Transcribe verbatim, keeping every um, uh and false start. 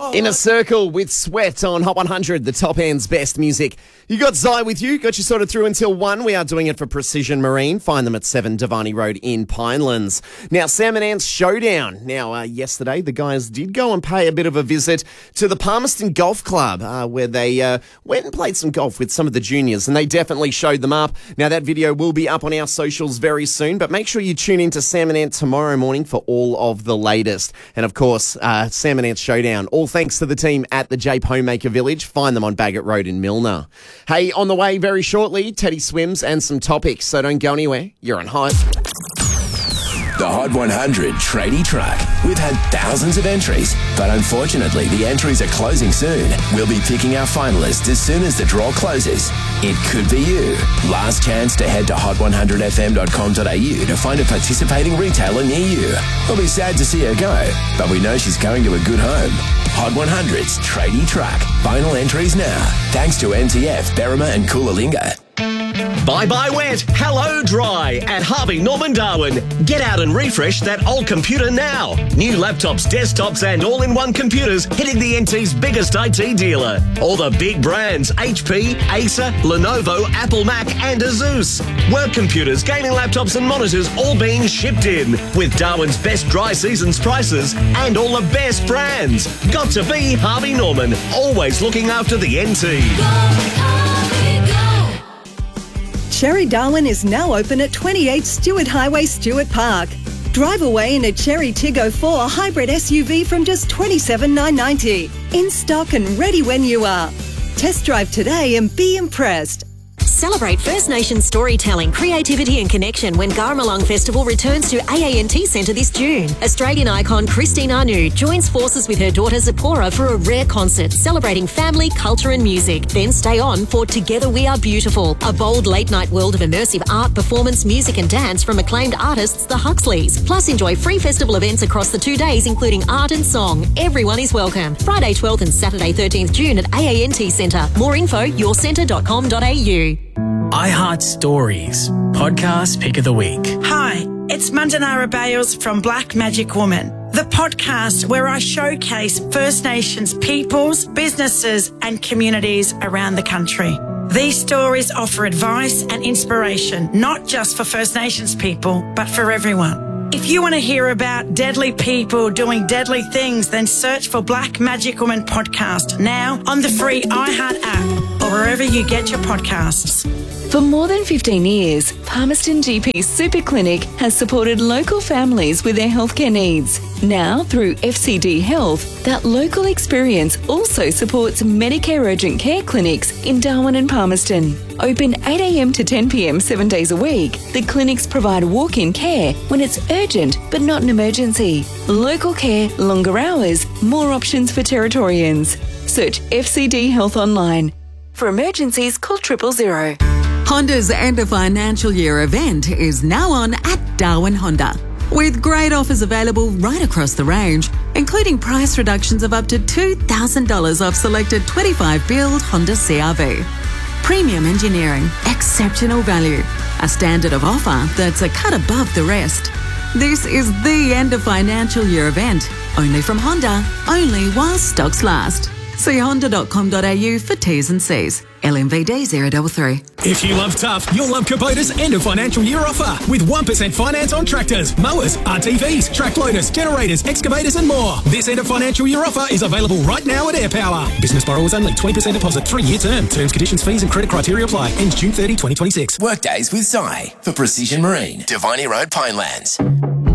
In a Circle with Sweat on Hot one hundred, the top end's best music. You got Zai with you, got you sorted through until one. We are doing it for Precision Marine. Find them at seven Devani Road in Pinelands. Now, Sam and Ant's Showdown. Now, uh, yesterday, the guys did go and pay a bit of a visit to the Palmerston Golf Club, uh, where they uh, went and played some golf with some of the juniors, and they definitely showed them up. Now, that video will be up on our socials very soon, but make sure you tune in to Sam and Ant tomorrow morning for all of the latest. And, of course, uh, Sam and Ant's Showdown, all thanks to the team at the Jape Homemaker Village. Find them on Bagot Road in Milner. Hey, on the way very shortly, Teddy Swims and some topics, so don't go anywhere. You're on Hot. The Hot one hundred Tradie Truck. We've had thousands of entries, but unfortunately the entries are closing soon. We'll be picking our finalists as soon as the draw closes. It could be you. Last chance to head to hot one hundred f m dot com dot a u to find a participating retailer near you. We'll be sad to see her go, but we know she's going to a good home. Hot one hundred's Tradie Truck. Final entries now. Thanks to N T F, Berrima and Coolangatta. Bye-bye wet, hello dry at Harvey Norman Darwin. Get out and refresh that old computer now. New laptops, desktops and all-in-one computers hitting the N T's biggest I T dealer. All the big brands, H P, Acer, Lenovo, Apple Mac and Asus. Work computers, gaming laptops and monitors all being shipped in. With Darwin's best dry seasons prices and all the best brands. Got to be Harvey Norman, always looking after the N T. Cherry Darwin is now open at twenty-eight Stewart Highway, Stewart Park. Drive away in a Cherry Tiggo four hybrid S U V from just twenty-seven thousand nine hundred ninety dollars. In stock and ready when you are. Test drive today and be impressed. Celebrate First Nations storytelling, creativity and connection when Garmalong Festival returns to A A N T Centre this June. Australian icon Christine Anu joins forces with her daughter Zipporah for a rare concert celebrating family, culture and music. Then stay on for Together We Are Beautiful, a bold late-night world of immersive art, performance, music and dance from acclaimed artists the Huxleys. Plus enjoy free festival events across the two days including art and song. Everyone is welcome. Friday twelfth and Saturday thirteenth June at A A N T Centre. More info your centre dot com dot a u. iHeart Stories, podcast pick of the week. Hi, it's Mandanara Bales from Black Magic Woman, the podcast where I showcase First Nations peoples, businesses and communities around the country. These stories offer advice and inspiration, not just for First Nations people, but for everyone. If you want to hear about deadly people doing deadly things, then search for Black Magic Woman podcast now on the free iHeart app or wherever you get your podcasts. For more than fifteen years, Palmerston G P Super Clinic has supported local families with their healthcare needs. Now, through F C D Health, that local experience also supports Medicare urgent care clinics in Darwin and Palmerston. Open eight a m to ten p m seven days a week, the clinics provide walk-in care when it's urgent but not an emergency. Local care, longer hours, more options for Territorians. Search F C D Health online. For emergencies, call triple zero. Honda's end of financial year event is now on at Darwin Honda, with great offers available right across the range, including price reductions of up to two thousand dollars off selected twenty-five build Honda C R V. Premium engineering, exceptional value, a standard of offer that's a cut above the rest. This is the end of financial year event, only from Honda, only while stocks last. See honda dot com dot a u for T's and C's. L M V D zero three three. If you love tough, you'll love Kubota's end of financial year offer with one percent finance on tractors, mowers, R T Vs, track loaders, generators, excavators and more. This end of financial year offer is available right now at AirPower. Business borrowers only, twenty percent deposit, three-year term. Terms, conditions, fees and credit criteria apply. Ends June thirtieth, twenty twenty-six. Workdays with Zai for Precision Marine, Devani Road, Pinelands.